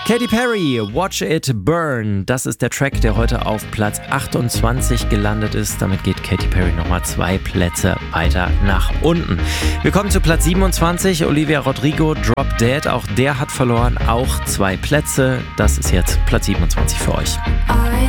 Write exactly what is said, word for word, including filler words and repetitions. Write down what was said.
Katy Perry, Watch It Burn. Das ist der Track, der heute auf Platz achtundzwanzig gelandet ist. Damit geht Katy Perry nochmal zwei Plätze weiter nach unten. Wir kommen zu Platz siebenundzwanzig. Olivia Rodrigo, Drop Dead. Auch der hat verloren, auch zwei Plätze. Das ist jetzt Platz siebenundzwanzig für euch.